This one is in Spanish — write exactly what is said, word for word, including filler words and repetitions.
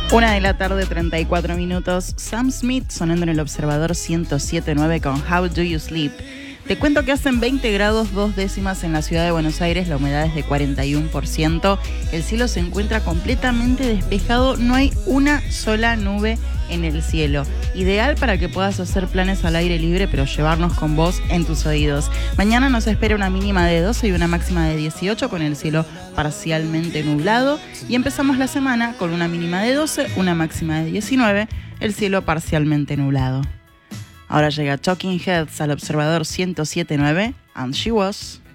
Una de la tarde, treinta y cuatro minutos. Sam Smith sonando en el Observador ciento siete punto nueve con How Do You Sleep. Te cuento que hacen veinte grados dos décimas en la ciudad de Buenos Aires, la humedad es de cuarenta y uno por ciento, el cielo se encuentra completamente despejado, no hay una sola nube en el cielo. Ideal para que puedas hacer planes al aire libre, pero llevarnos con vos en tus oídos. Mañana nos espera una mínima de doce y una máxima de dieciocho con el cielo parcialmente nublado. Y empezamos la semana con una mínima de doce, una máxima de diecinueve, el cielo parcialmente nublado. Ahora llega Talking Heads al Observador ciento siete punto nueve, And She Was.